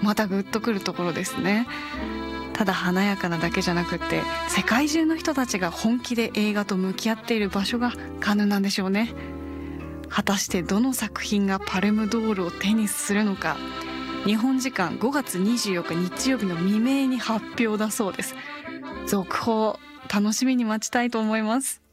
またグッとくるところですね。ただ華やかなだけじゃなくって、世界中の人たちが本気で映画と向き合っている場所がカンヌなんでしょうね。果たしてどの作品がパルムドールを手にするのか、日本時間5月24日日曜日の未明に発表だそうです。続報楽しみに待ちたいと思います。